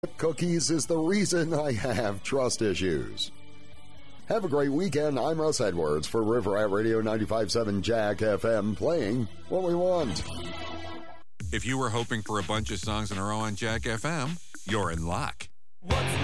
cookies is the reason I have trust issues. Have a great weekend. I'm Russ Edwards for River Rat Radio 95.7 Jack FM, playing what we want. If you were hoping for a bunch of songs in a row on Jack FM, you're in luck.